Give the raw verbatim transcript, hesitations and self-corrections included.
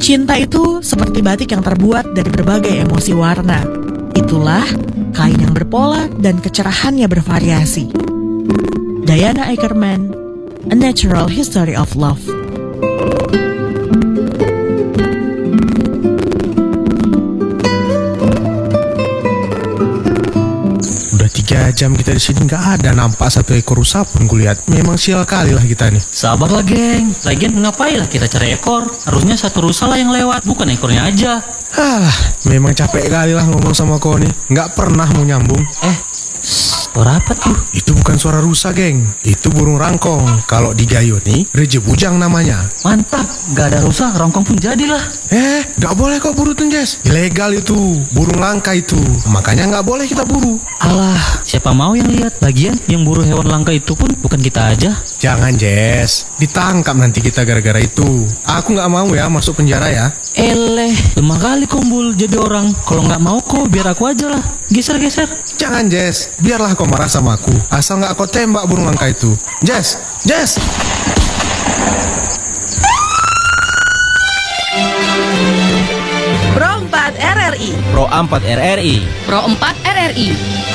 Cinta itu seperti batik yang terbuat dari berbagai emosi warna. Itulah kain yang berpola dan kecerahannya bervariasi. Diana Ackerman, A Natural History of Love. Tiga jam kita di sini nggak ada nampak satu ekor rusa pun kulihat. Memang sial kali lah kita nih. Sabarlah geng, lagian ngapain lah kita cari ekor? Harusnya satu rusa lah yang lewat, bukan ekornya aja. Alah, memang capek kali lah ngomong sama kau nih. Nggak pernah mau nyambung. Eh, shh, suara apa tuh? Itu bukan suara rusa geng, itu burung rangkong. Kalau di Gayo nih, rejebujang namanya. Mantap, gak ada rusa, rongkong pun jadilah. Eh, nggak boleh kok buru tuh Jess. Ilegal itu, burung langka itu. Makanya nggak boleh kita buru. Alah, siapa mau yang lihat? Lagian yang buru hewan langka itu pun bukan kita aja. Jangan Jess, ditangkap nanti kita gara-gara itu. Aku nggak mau ya masuk penjara ya. Eleh, lemah kali kumpul jadi orang. Kalau nggak mau kok biar aku aja lah. Geser-geser. Jangan Jess, biarlah kau marah sama aku. Asal nggak kau tembak burung langka itu. Jess, Jess. Pro empat R R I. Pro empat R R I. Pro empat R R I.